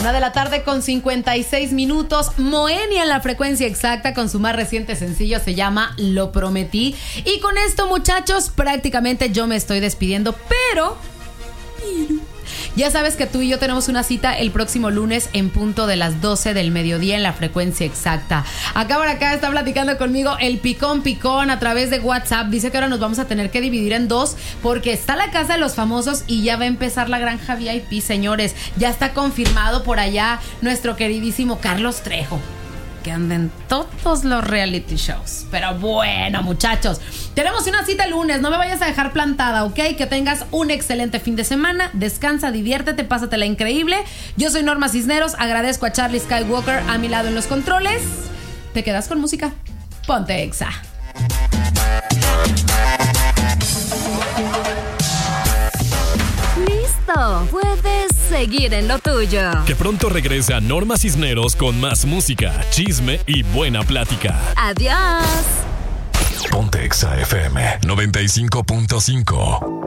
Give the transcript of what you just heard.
1:56 p.m. Moenia en la frecuencia exacta con su más reciente sencillo, se llama Lo Prometí. Y con esto, muchachos, prácticamente yo me estoy despidiendo, pero ya sabes que tú y yo tenemos una cita el próximo lunes en punto de las 12 del mediodía en la frecuencia exacta. Acá está platicando conmigo el Picón a través de WhatsApp. Dice que ahora nos vamos a tener que dividir en dos porque está la casa de los famosos y ya va a empezar la granja VIP, señores. Ya está confirmado por allá nuestro queridísimo Carlos Trejo, que anda en todos los reality shows. Pero bueno, muchachos, tenemos una cita el lunes. No me vayas a dejar plantada, ¿ok? Que tengas un excelente fin de semana. Descansa, diviértete, pásatela increíble. Yo soy Norma Cisneros. Agradezco a Charlie Skywalker a mi lado en los controles. ¿Te quedas con música? Ponte Exa. ¡Listo! Puedes seguir en lo tuyo. Que pronto regresa Norma Cisneros con más música, chisme y buena plática. ¡Adiós! Ponte Exa FM 95.5.